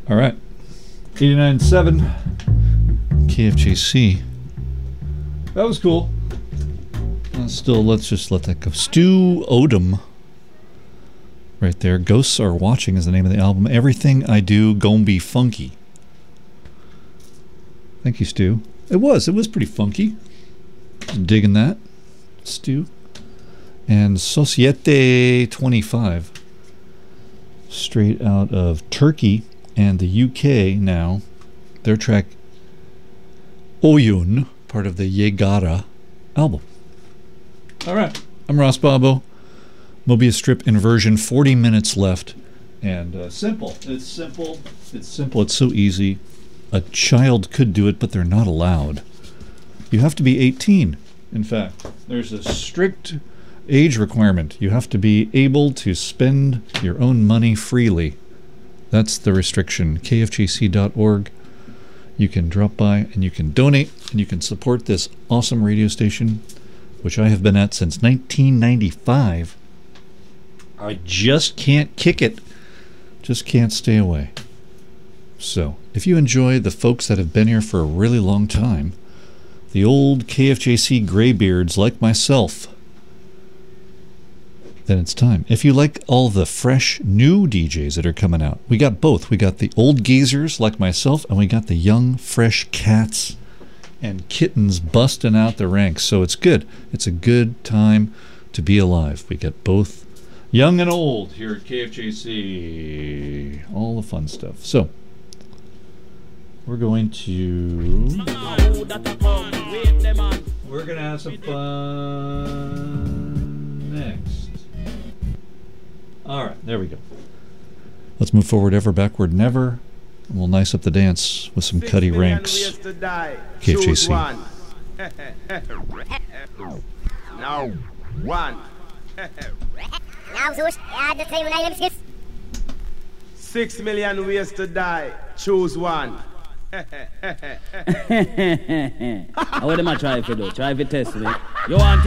All right. 89.7 KFJC. That was cool. Still, let's just let that go. Stu Odom. Right there. Ghosts Are Watching is the name of the album. Everything I Do Gon' Be Funky. Thank you, Stu. It was pretty funky. Digging that, Stu. And Societe 25. Straight out of Turkey and the UK now. Their track Oyun, part of the Yegara album. Alright, I'm Ross Bobo. Mobius Strip inversion, 40 minutes left. And simple. It's simple. It's simple. It's so easy. A child could do it, but they're not allowed. You have to be 18. In fact, there's a strict age requirement. You have to be able to spend your own money freely. That's the restriction. KFJC.org. You can drop by and you can donate and you can support this awesome radio station, which I have been at since 1995. I just can't kick it. Just can't stay away. So, if you enjoy the folks that have been here for a really long time, the old KFJC graybeards like myself, then it's time. If you like all the fresh, new DJs that are coming out, we got both. We got the old geezers like myself, and we got the young, fresh cats and kittens busting out the ranks. So it's good. It's a good time to be alive. We got both young and old here at KFJC. All the fun stuff. So, we're going to have some fun next. Alright, there we go. Let's move forward ever, backward never. And we'll nice up the dance with some Cuddy Ranks. KFJC. No. One. Now, Zeus, add the same items. 6 million ways to die. Choose one. What am I trying to do? Try to test me. You want